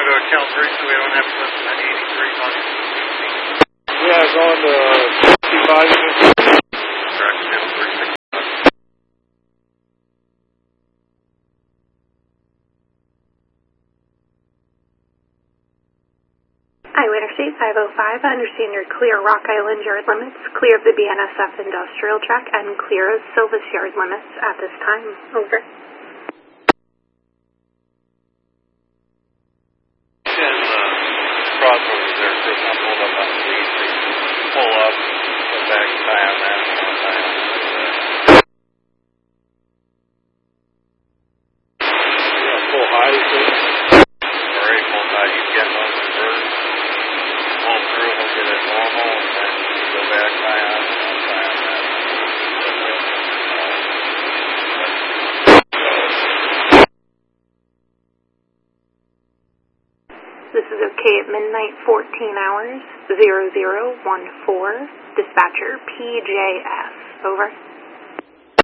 go to Cal 3 so we don't have to listen to 83 on Yeah, going to 65 minutes. Track Cal 3. Highway Interstate 505, I understand you're clear Rock Island yard limits, clear of the BNSF industrial track, and clear of Silvis yard limits at this time. Over. And crossover there, Chris, I'm pulled up on the lead. Pull up, go back, tie on that, tie on that. Yeah, full high, All right, full tie, you get one reverse. Pull through, we'll get it normal, and then you go back, tie on that. This is okay at midnight, 14 hours, 0014, dispatcher PJS. Over.